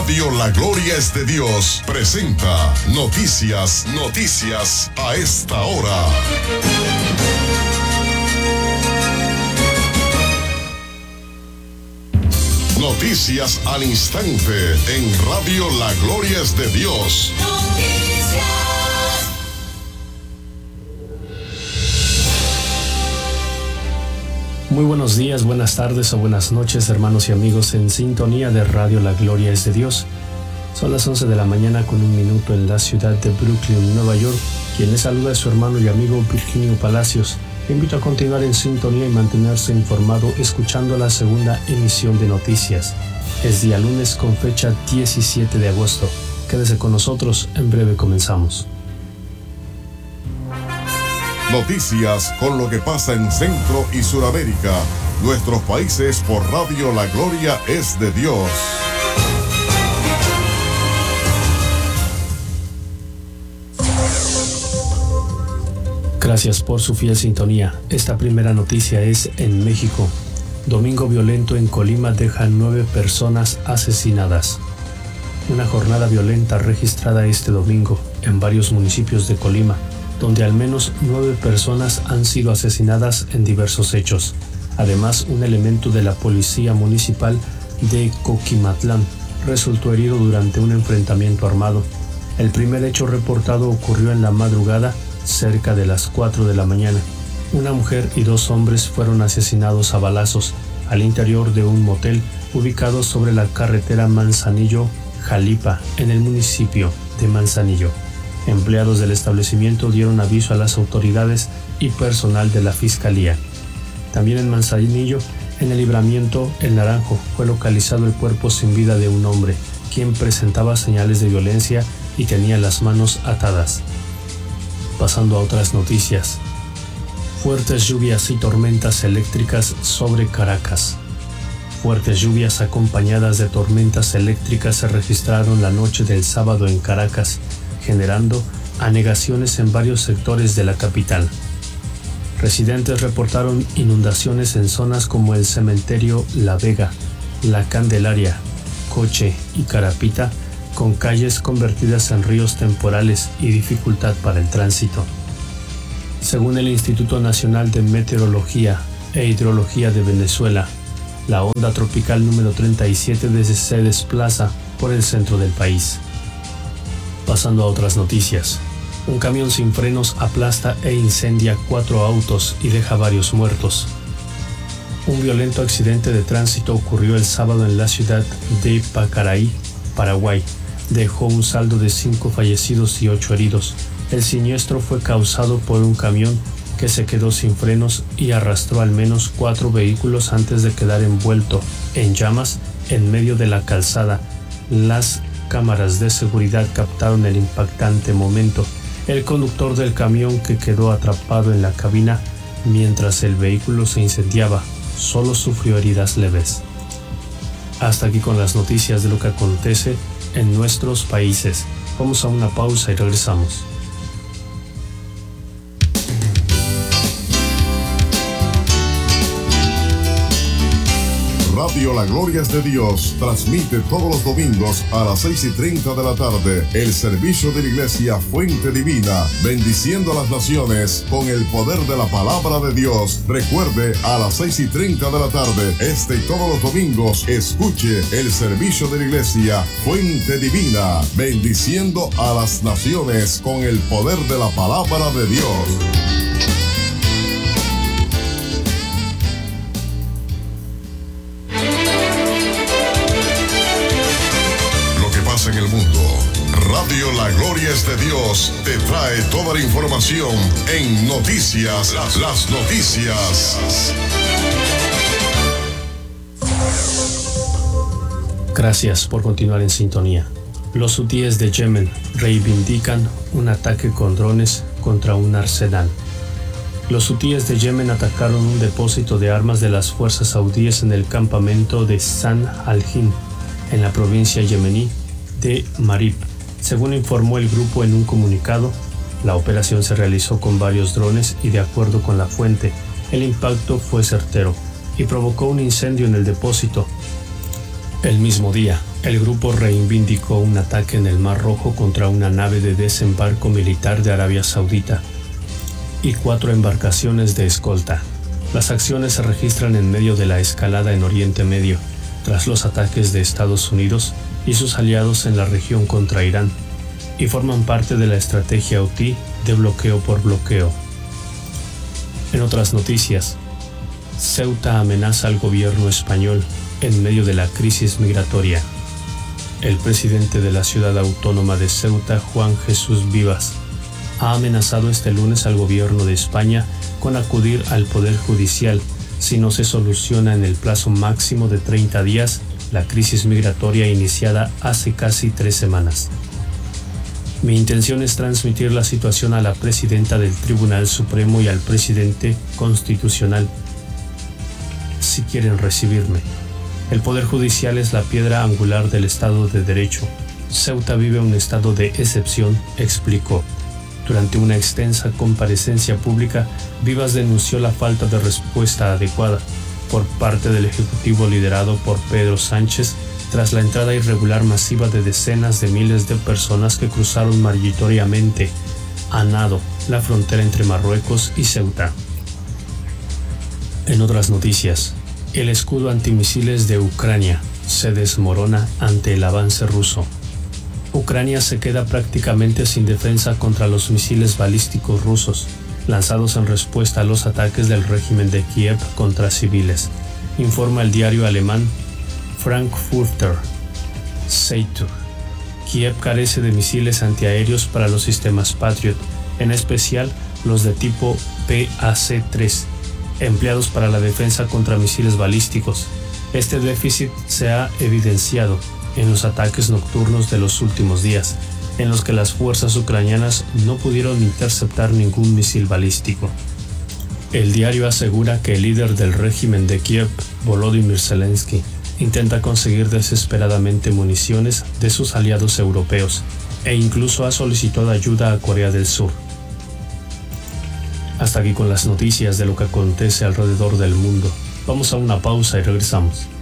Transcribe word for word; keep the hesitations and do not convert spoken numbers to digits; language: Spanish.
Radio La Gloria es de Dios presenta Noticias, Noticias a esta hora. Noticias al instante en Radio La Gloria es de Dios. Noticias. Muy buenos días, buenas tardes o buenas noches, hermanos y amigos en sintonía de Radio La Gloria es de Dios. Son las once de la mañana con un minuto en la ciudad de Brooklyn, Nueva York. Quien les saluda es su hermano y amigo Virginio Palacios. Le invito a continuar en sintonía y mantenerse informado escuchando la segunda emisión de noticias. Es día lunes con fecha diecisiete de agosto. Quédese con nosotros, en breve comenzamos. Noticias con lo que pasa en Centro y Suramérica, nuestros países por Radio La Gloria es de Dios. Gracias por su fiel sintonía. Esta primera noticia es en México. Domingo violento en Colima deja nueve personas asesinadas. Una jornada violenta registrada este domingo en varios municipios de Colima, donde al menos nueve personas han sido asesinadas en diversos hechos. Además, un elemento de la Policía Municipal de Coquimatlán resultó herido durante un enfrentamiento armado. El primer hecho reportado ocurrió en la madrugada, cerca de las cuatro de la mañana. Una mujer y dos hombres fueron asesinados a balazos al interior de un motel ubicado sobre la carretera Manzanillo-Jalipa, en el municipio de Manzanillo. Empleados del establecimiento dieron aviso a las autoridades y personal de la fiscalía. También en Manzanillo, en el libramiento El Naranjo, fue localizado el cuerpo sin vida de un hombre, quien presentaba señales de violencia y tenía las manos atadas. Pasando a otras noticias. Fuertes lluvias y tormentas eléctricas sobre Caracas. Fuertes lluvias acompañadas de tormentas eléctricas se registraron la noche del sábado en Caracas, generando anegaciones en varios sectores de la capital. Residentes reportaron inundaciones en zonas como el cementerio La Vega, La Candelaria, Coche y Carapita, con calles convertidas en ríos temporales y dificultad para el tránsito. Según el Instituto Nacional de Meteorología e Hidrología de Venezuela, la onda tropical número treinta y siete se desplaza por el centro del país. Pasando a otras noticias. Un camión sin frenos aplasta e incendia cuatro autos y deja varios muertos. Un violento accidente de tránsito ocurrió el sábado en la ciudad de Pacaraí, Paraguay. Dejó un saldo de cinco fallecidos y ocho heridos. El siniestro fue causado por un camión que se quedó sin frenos y arrastró al menos cuatro vehículos antes de quedar envuelto en llamas en medio de la calzada. Las cámaras de seguridad captaron el impactante momento. El conductor del camión, que quedó atrapado en la cabina mientras el vehículo se incendiaba, solo sufrió heridas leves. Hasta aquí con las noticias de lo que acontece en nuestros países. Vamos a una pausa y regresamos. Radio La Gloria es de Dios transmite todos los domingos a las seis y treinta de la tarde el servicio de la Iglesia Fuente Divina, bendiciendo a las naciones con el poder de la palabra de Dios. Recuerde, a las seis y treinta de la tarde, este y todos los domingos, escuche el servicio de la Iglesia Fuente Divina, bendiciendo a las naciones con el poder de la palabra de Dios. En el mundo, Radio La Gloria es de Dios te trae toda la información en Noticias, las, las noticias. Gracias por continuar en sintonía. Los hutíes de Yemen reivindican un ataque con drones contra un arsenal. Los hutíes de Yemen atacaron un depósito de armas de las fuerzas saudíes en el campamento de San al-Hin, en la provincia yemení de Marib. Según informó el grupo en un comunicado, la operación se realizó con varios drones y, de acuerdo con la fuente, el impacto fue certero y provocó un incendio en el depósito. El mismo día, El grupo reivindicó un ataque en el Mar Rojo contra una nave de desembarco militar de Arabia Saudita y cuatro embarcaciones de escolta. Las acciones se registran en medio de la escalada en Oriente Medio, tras los ataques de Estados Unidos y sus aliados en la región contra Irán, y forman parte de la estrategia Houthi de bloqueo por bloqueo. En otras noticias, Ceuta amenaza al gobierno español en medio de la crisis migratoria. El presidente de la ciudad autónoma de Ceuta, Juan Jesús Vivas, ha amenazado este lunes al gobierno de España con acudir al Poder Judicial si no se soluciona en el plazo máximo de treinta días la crisis migratoria iniciada hace casi tres semanas. Mi intención es transmitir la situación a la presidenta del Tribunal Supremo y al presidente constitucional, si quieren recibirme. El Poder Judicial es la piedra angular del Estado de Derecho. Ceuta vive un estado de excepción, explicó. Durante una extensa comparecencia pública, Vivas denunció la falta de respuesta adecuada por parte del Ejecutivo liderado por Pedro Sánchez tras la entrada irregular masiva de decenas de miles de personas que cruzaron mayoritariamente a nado la frontera entre Marruecos y Ceuta. En otras noticias, el escudo antimisiles de Ucrania se desmorona ante el avance ruso. Ucrania se queda prácticamente sin defensa contra los misiles balísticos rusos, lanzados en respuesta a los ataques del régimen de Kiev contra civiles, informa el diario alemán Frankfurter Zeitung. Kiev carece de misiles antiaéreos para los sistemas Patriot, en especial los de tipo P A C tres, empleados para la defensa contra misiles balísticos. Este déficit se ha evidenciado en los ataques nocturnos de los últimos días, en los que las fuerzas ucranianas no pudieron interceptar ningún misil balístico. El diario asegura que el líder del régimen de Kiev, Volodymyr Zelensky, intenta conseguir desesperadamente municiones de sus aliados europeos e incluso ha solicitado ayuda a Corea del Sur. Hasta aquí con las noticias de lo que acontece alrededor del mundo. Vamos a una pausa y regresamos.